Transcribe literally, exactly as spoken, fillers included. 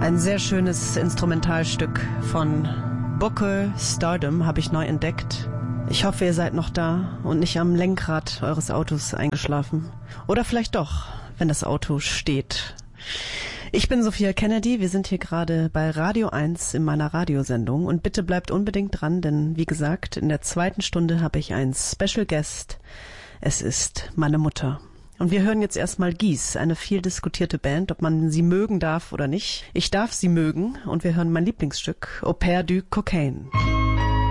Ein sehr schönes Instrumentalstück von Buckel Stardom habe ich neu entdeckt. Ich hoffe, ihr seid noch da und nicht am Lenkrad eures Autos eingeschlafen. Oder vielleicht doch, wenn das Auto steht. Ich bin Sophia Kennedy, wir sind hier gerade bei Radio eins in meiner Radiosendung und bitte bleibt unbedingt dran, denn wie gesagt, in der zweiten Stunde habe ich einen Special Guest. Es ist meine Mutter. Und wir hören jetzt erstmal Gies, eine viel diskutierte Band, ob man sie mögen darf oder nicht. Ich darf sie mögen und wir hören mein Lieblingsstück, Au Pair du Cocaine.